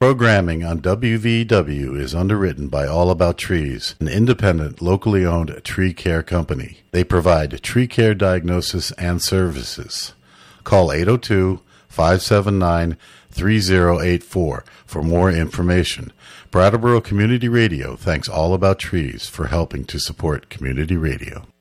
Programming on WVW is underwritten by All About Trees, an independent, locally owned tree care company. They provide tree care diagnosis and services. Call 802-579-3084 for more information. Brattleboro Community Radio thanks All About Trees for helping to support community radio.